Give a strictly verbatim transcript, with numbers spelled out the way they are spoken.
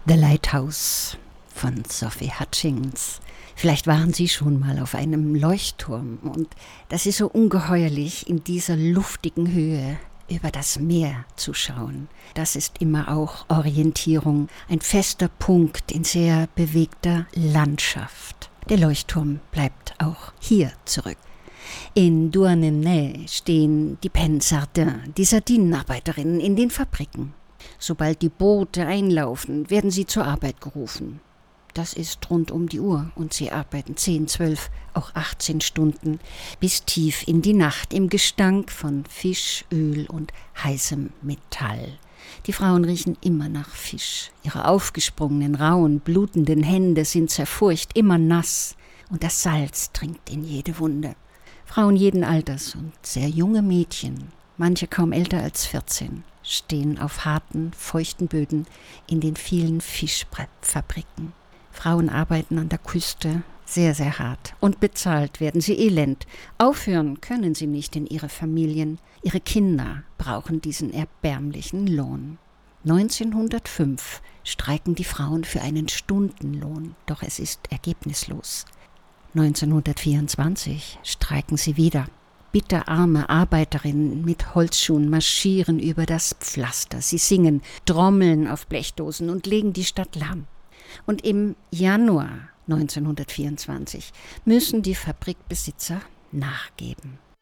The Lighthouse von Sophie Hutchings. Vielleicht waren Sie schon mal auf einem Leuchtturm und das ist so ungeheuerlich, in dieser luftigen Höhe über das Meer zu schauen. Das ist immer auch Orientierung, ein fester Punkt in sehr bewegter Landschaft. Der Leuchtturm bleibt auch hier zurück. In Douarnenez stehen die Peine Sardin, die Sardinenarbeiterinnen in den Fabriken. Sobald die Boote einlaufen, werden sie zur Arbeit gerufen. Das ist rund um die Uhr und sie arbeiten zehn, zwölf, auch achtzehn Stunden bis tief in die Nacht im Gestank von Fisch, Öl und heißem Metall. Die Frauen riechen immer nach Fisch. Ihre aufgesprungenen, rauen, blutenden Hände sind zerfurcht, immer nass und das Salz dringt in jede Wunde. Frauen jeden Alters und sehr junge Mädchen, manche kaum älter als vierzehn, stehen auf harten, feuchten Böden in den vielen Fischfabriken. Frauen arbeiten an der Küste sehr, sehr hart und bezahlt werden sie elend. Aufhören können sie nicht in ihre Familien. Ihre Kinder brauchen diesen erbärmlichen Lohn. neunzehnhundertfünf streiken die Frauen für einen Stundenlohn, doch es ist ergebnislos. neunzehnhundertvierundzwanzig streiken sie wieder. Bitterarme Arbeiterinnen mit Holzschuhen marschieren über das Pflaster. Sie singen, trommeln auf Blechdosen und legen die Stadt lahm. Und im Januar neunzehnhundertvierundzwanzig müssen die Fabrikbesitzer nachgeben.